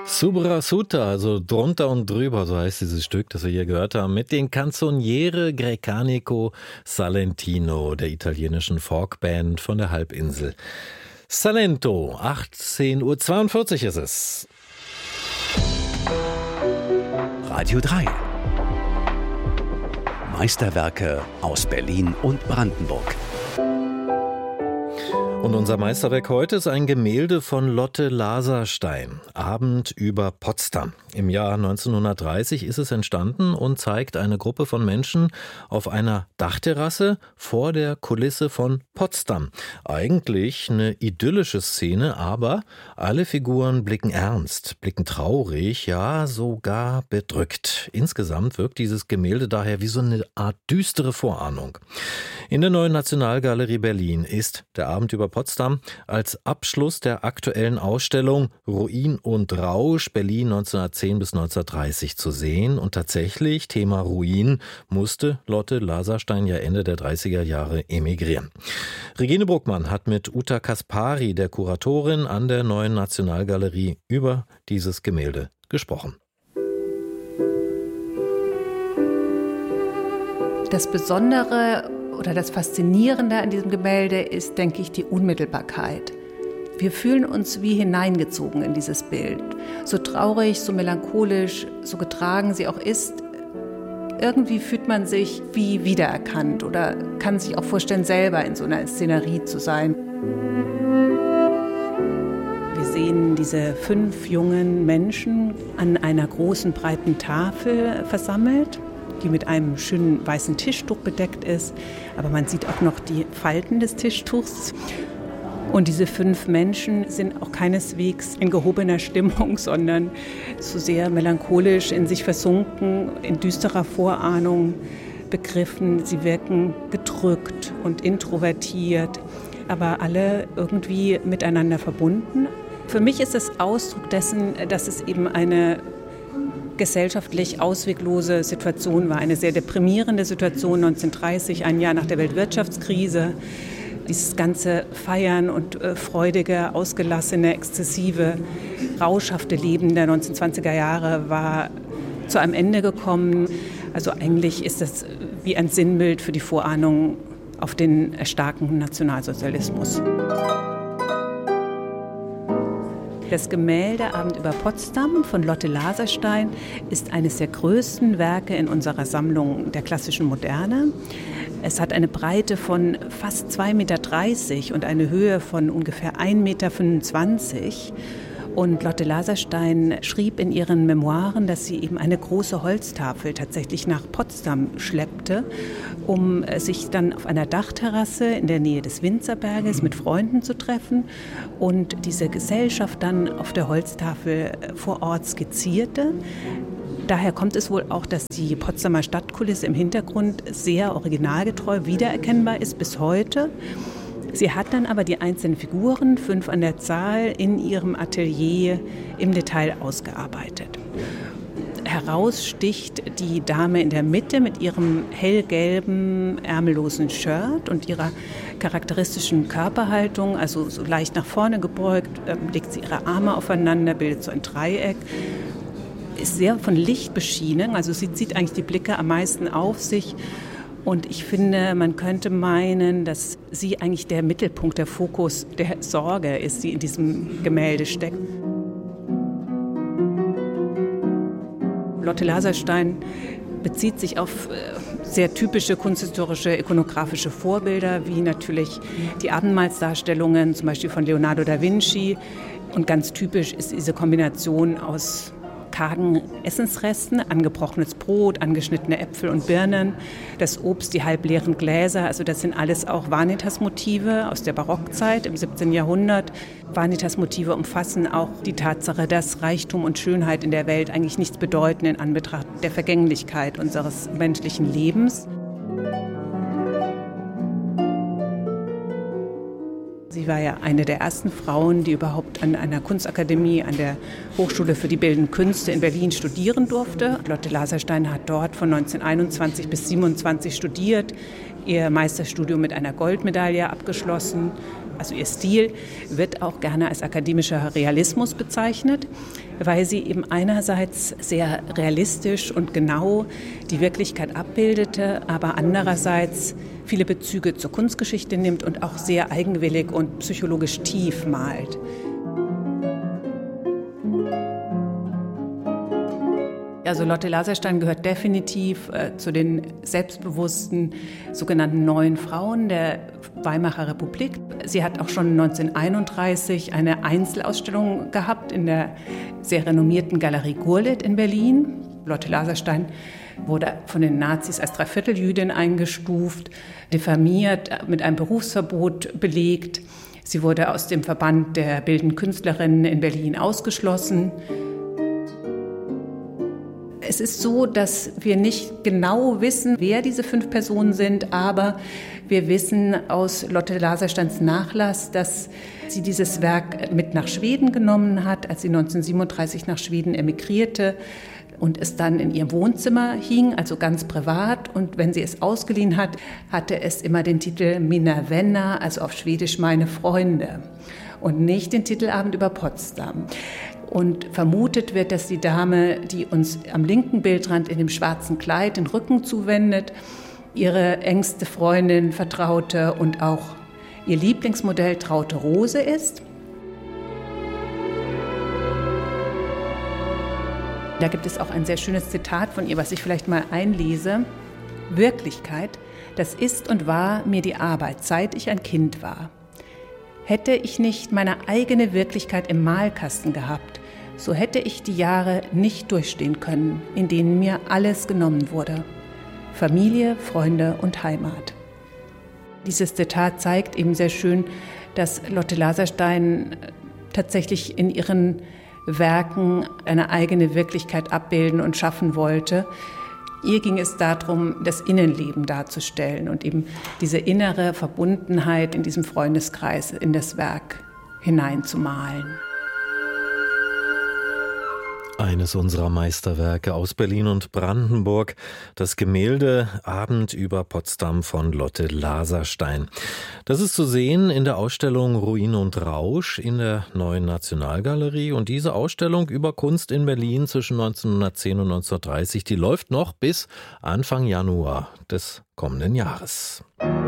Subra Sutta, also drunter und drüber, so heißt dieses Stück, das wir hier gehört haben, mit den Canzoniere Grecanico Salentino, der italienischen Folkband von der Halbinsel Salento. 18:42 Uhr ist es. Radio 3. Meisterwerke aus Berlin und Brandenburg. Und unser Meisterwerk heute ist ein Gemälde von Lotte Laserstein, Abend über Potsdam. Im Jahr 1930 ist es entstanden und zeigt eine Gruppe von Menschen auf einer Dachterrasse vor der Kulisse von Potsdam. Eigentlich eine idyllische Szene, aber alle Figuren blicken ernst, blicken traurig, ja sogar bedrückt. Insgesamt wirkt dieses Gemälde daher wie so eine Art düstere Vorahnung. In der Neuen Nationalgalerie Berlin ist der Abend über Potsdam als Abschluss der aktuellen Ausstellung Ruin und Rausch Berlin 1910 bis 1930 zu sehen. Und tatsächlich, Thema Ruin, musste Lotte Laserstein ja Ende der 30er Jahre emigrieren. Regine Bruckmann hat mit Uta Kaspari, der Kuratorin an der Neuen Nationalgalerie, über dieses Gemälde gesprochen. Das Besondere oder das Faszinierende an diesem Gemälde ist, denke ich, die Unmittelbarkeit. Wir fühlen uns wie hineingezogen in dieses Bild. So traurig, so melancholisch, so getragen sie auch ist, irgendwie fühlt man sich wie wiedererkannt oder kann sich auch vorstellen, selber in so einer Szenerie zu sein. Wir sehen diese 5 jungen Menschen an einer großen, breiten Tafel versammelt, die mit einem schönen weißen Tischtuch bedeckt ist. Aber man sieht auch noch die Falten des Tischtuchs. Und diese 5 Menschen sind auch keineswegs in gehobener Stimmung, sondern so sehr melancholisch in sich versunken, in düsterer Vorahnung begriffen. Sie wirken gedrückt und introvertiert, aber alle irgendwie miteinander verbunden. Für mich ist es Ausdruck dessen, dass es eben eine gesellschaftlich ausweglose Situation war, eine sehr deprimierende Situation 1930, ein Jahr nach der Weltwirtschaftskrise. Dieses ganze Feiern und freudige, ausgelassene, exzessive, rauschhafte Leben der 1920er Jahre war zu einem Ende gekommen. Also eigentlich ist das wie ein Sinnbild für die Vorahnung auf den erstarkenden Nationalsozialismus. Das Gemälde Abend über Potsdam von Lotte Laserstein ist eines der größten Werke in unserer Sammlung der klassischen Moderne. Es hat eine Breite von fast 2,30 Meter und eine Höhe von ungefähr 1,25 Meter. Und Lotte Laserstein schrieb in ihren Memoiren, dass sie eben eine große Holztafel tatsächlich nach Potsdam schleppte, um sich dann auf einer Dachterrasse in der Nähe des Winzerberges mit Freunden zu treffen und diese Gesellschaft dann auf der Holztafel vor Ort skizzierte. Daher kommt es wohl auch, dass die Potsdamer Stadtkulisse im Hintergrund sehr originalgetreu wiedererkennbar ist bis heute. Sie hat dann aber die einzelnen Figuren, 5 an der Zahl, in ihrem Atelier im Detail ausgearbeitet. Heraussticht die Dame in der Mitte mit ihrem hellgelben, ärmellosen Shirt und ihrer charakteristischen Körperhaltung, also so leicht nach vorne gebeugt, legt sie ihre Arme aufeinander, bildet so ein Dreieck. Ist sehr von Licht beschienen, also sie zieht eigentlich die Blicke am meisten auf sich. Und ich finde, man könnte meinen, dass sie eigentlich der Mittelpunkt, der Fokus der Sorge ist, die in diesem Gemälde steckt. Lotte Laserstein bezieht sich auf sehr typische kunsthistorische, ikonografische Vorbilder, wie natürlich die Abendmahlsdarstellungen, zum Beispiel von Leonardo da Vinci. Und ganz typisch ist diese Kombination aus kargen Essensresten, angebrochenes Brot, angeschnittene Äpfel und Birnen, das Obst, die halbleeren Gläser, also das sind alles auch Vanitas-Motive aus der Barockzeit im 17. Jahrhundert. Vanitas-Motive umfassen auch die Tatsache, dass Reichtum und Schönheit in der Welt eigentlich nichts bedeuten in Anbetracht der Vergänglichkeit unseres menschlichen Lebens. Sie war ja eine der ersten Frauen, die überhaupt an einer Kunstakademie, an der Hochschule für die Bildenden Künste in Berlin studieren durfte. Lotte Laserstein hat dort von 1921 bis 1927 studiert, ihr Meisterstudium mit einer Goldmedaille abgeschlossen Also ihr Stil wird auch gerne als akademischer Realismus bezeichnet, weil sie eben einerseits sehr realistisch und genau die Wirklichkeit abbildete, aber andererseits viele Bezüge zur Kunstgeschichte nimmt und auch sehr eigenwillig und psychologisch tief malt. Also Lotte Laserstein gehört definitiv zu den selbstbewussten sogenannten neuen Frauen der Weimarer Republik. Sie hat auch schon 1931 eine Einzelausstellung gehabt in der sehr renommierten Galerie Gurlitt in Berlin. Lotte Laserstein wurde von den Nazis als Dreivierteljüdin eingestuft, diffamiert, mit einem Berufsverbot belegt. Sie wurde aus dem Verband der bildenden Künstlerinnen in Berlin ausgeschlossen. Es ist so, dass wir nicht genau wissen, wer diese 5 Personen sind, aber wir wissen aus Lotte Lasersteins Nachlass, dass sie dieses Werk mit nach Schweden genommen hat, als sie 1937 nach Schweden emigrierte und es dann in ihrem Wohnzimmer hing, also ganz privat. Und wenn sie es ausgeliehen hat, hatte es immer den Titel Mina Vänner, also auf Schwedisch meine Freunde, und nicht den Titel Abend über Potsdam. Und vermutet wird, dass die Dame, die uns am linken Bildrand in dem schwarzen Kleid den Rücken zuwendet, ihre engste Freundin, Vertraute und auch ihr Lieblingsmodell Traute Rose ist. Da gibt es auch ein sehr schönes Zitat von ihr, was ich vielleicht mal einlese. Wirklichkeit, das ist und war mir die Arbeit, seit ich ein Kind war. Hätte ich nicht meine eigene Wirklichkeit im Malkasten gehabt, so hätte ich die Jahre nicht durchstehen können, in denen mir alles genommen wurde. Familie, Freunde und Heimat. Dieses Zitat zeigt eben sehr schön, dass Lotte Laserstein tatsächlich in ihren Werken eine eigene Wirklichkeit abbilden und schaffen wollte. Ihr ging es darum, das Innenleben darzustellen und eben diese innere Verbundenheit in diesem Freundeskreis in das Werk hineinzumalen. Eines unserer Meisterwerke aus Berlin und Brandenburg, das Gemälde Abend über Potsdam von Lotte Laserstein. Das ist zu sehen in der Ausstellung Ruin und Rausch in der Neuen Nationalgalerie. Und diese Ausstellung über Kunst in Berlin zwischen 1910 und 1930, die läuft noch bis Anfang Januar des kommenden Jahres.